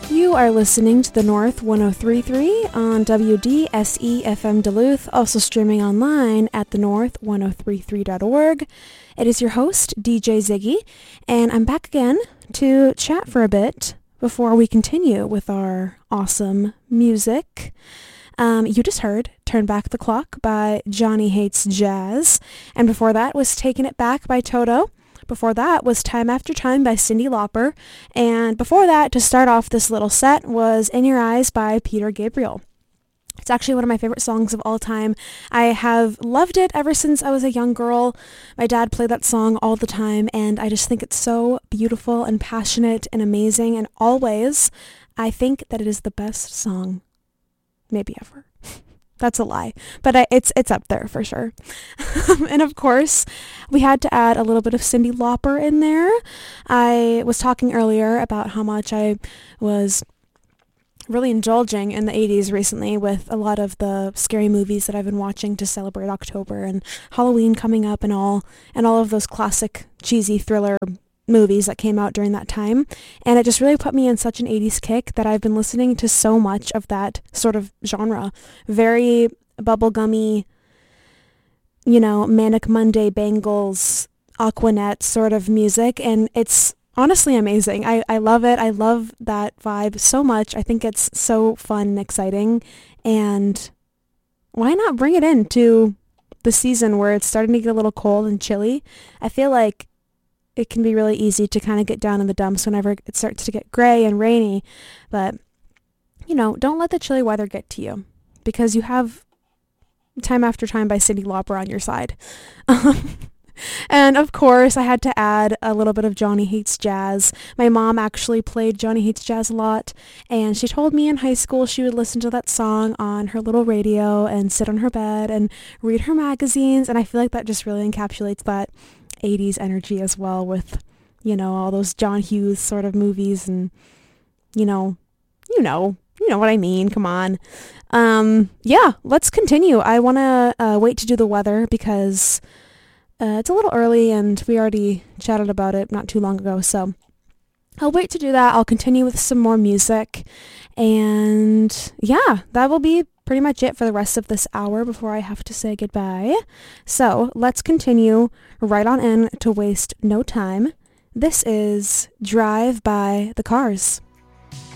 You are listening to the North 103.3 on WDSE FM Duluth, also streaming online at thenorth1033.org. It is your host, DJ Ziggy, and I'm back again to chat for a bit before we continue with our awesome music. You just heard Turn Back the Clock by Johnny Hates Jazz, and before that was Taking It Back by Toto. Before that was Time After Time by Cyndi Lauper, and before that, to start off this little set, was In Your Eyes by Peter Gabriel. It's actually one of my favorite songs of all time. I have loved it ever since I was a young girl. My dad played that song all the time, and I just think it's so beautiful and passionate and amazing, and always, I think that it is the best song maybe ever. That's a lie, but it's up there for sure. And of course, we had to add a little bit of Cyndi Lauper in there. I was talking earlier about how much I was really indulging in the 80s recently with a lot of the scary movies that I've been watching to celebrate October and Halloween coming up and all of those classic cheesy thriller movies that came out during that time, and it just really put me in such an 80s kick that I've been listening to so much of that sort of genre. Very bubblegummy, Manic Monday Bangles, Aquanet sort of music, and it's honestly amazing. I love it. I love that vibe so much. I think it's so fun and exciting, and why not bring it into the season where it's starting to get a little cold and chilly? I feel like it can be really easy to kind of get down in the dumps whenever it starts to get gray and rainy. But, don't let the chilly weather get to you, because you have Time After Time by Cyndi Lauper on your side. And of course, I had to add a little bit of Johnny Hates Jazz. My mom actually played Johnny Hates Jazz a lot, and she told me in high school she would listen to that song on her little radio and sit on her bed and read her magazines, and I feel like that just really encapsulates that 80s energy as well, with all those John Hughes sort of movies, and you know what I mean. Come on. Yeah, let's continue. I want to wait to do the weather because it's a little early and we already chatted about it not too long ago, so I'll wait to do that. I'll continue with some more music, and yeah, that will be pretty much it for the rest of this hour before I have to say goodbye. So let's continue right on in to waste no time. This is Drive by the Cars.